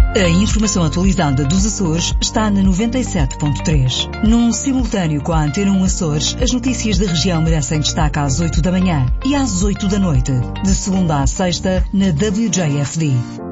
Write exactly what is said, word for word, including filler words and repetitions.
A informação atualizada dos Açores está na noventa e sete ponto três. Num simultâneo com a Antena um Açores, as notícias da região merecem destaque às oito da manhã e às oito da noite, de segunda à sexta, na W J F D.